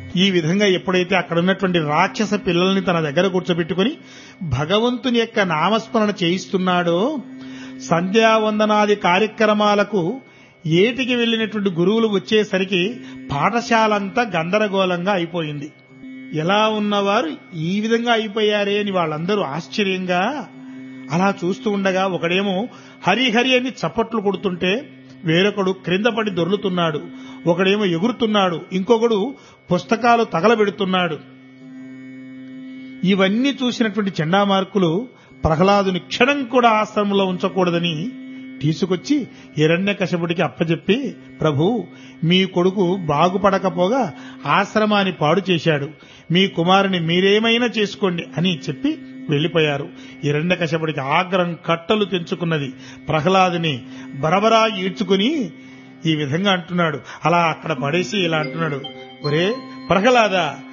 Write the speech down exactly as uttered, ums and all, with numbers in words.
ఈ విధంగా ఎప్పుడైతే అక్కడ ఉన్నటువంటి రాక్షస పిల్లల్ని తన దగ్గర కూర్చోబెట్టుకుని భగవంతుని యొక్క నామస్మరణ చేయిస్తున్నాడో, సంధ్యావందనాది కార్యక్రమాలకు ఏటికి వెళ్లినటువంటి గురువులు వచ్చేసరికి పాఠశాలంతా గందరగోళంగా అయిపోయింది. ఎలా ఉన్నవారు ఈ విధంగా అయిపోయారే అని వాళ్ళందరూ ఆశ్చర్యంగా అలా చూస్తూ ఉండగా, ఒకడేమో హరిహరి అని చప్పట్లు కొడుతుంటే వేరొకడు క్రింద పడి దొర్లుతున్నాడు, ఒకడేమో ఎగురుతున్నాడు, ఇంకొకడు పుస్తకాలు తగలబెడుతున్నాడు. ఇవన్నీ చూసినటువంటి చండామార్కులు ప్రహ్లాదుని క్షణం కూడా ఆశ్రమంలో ఉంచకూడదని తీసుకొచ్చి హిరణ్యకశపుడికి అప్పచెప్పి, ప్రభు, మీ కొడుకు బాగుపడకపోగా ఆశ్రమాన్ని పాడు చేశాడు, మీ కుమారుని మీరేమైనా చేసుకోండి అని చెప్పి వెళ్లిపోయారు. హిరణ్యకశపుడికి ఆగ్రహం కట్టలు తెంచుకున్నది. ప్రహ్లాదుని బరబరా ఈడ్చుకుని ఈ విధంగా అంటున్నాడు, అలా అక్కడ పడేసి ఇలా అంటున్నాడు, ఒరే ప్రహ్లాద,